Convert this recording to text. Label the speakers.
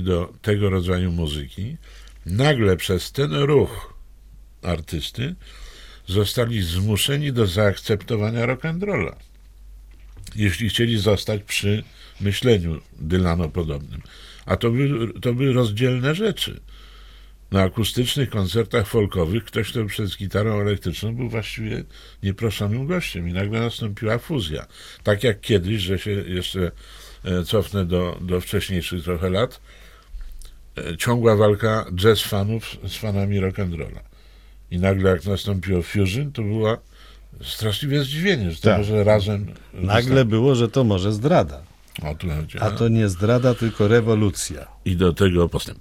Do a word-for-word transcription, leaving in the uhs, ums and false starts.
Speaker 1: do tego rodzaju muzyki, nagle przez ten ruch artysty zostali zmuszeni do zaakceptowania rock'n'rolla, jeśli chcieli zostać przy myśleniu Dylano-podobnym. A to były, to były rozdzielne rzeczy. Na akustycznych koncertach folkowych ktoś, kto przez gitarą elektryczną był właściwie nieproszonym gościem i nagle nastąpiła fuzja. Tak jak kiedyś, że się jeszcze cofnę do, do wcześniejszych trochę lat, ciągła walka jazz fanów z fanami rock'n'rolla. I nagle jak nastąpiło fusion, to była straszliwe zdziwienie, że to
Speaker 2: Tak.
Speaker 1: może razem...
Speaker 2: Nagle było, że to może zdrada.
Speaker 1: O, tu chodzi,
Speaker 2: A to nie zdrada, tylko rewolucja.
Speaker 1: I do tego postęp.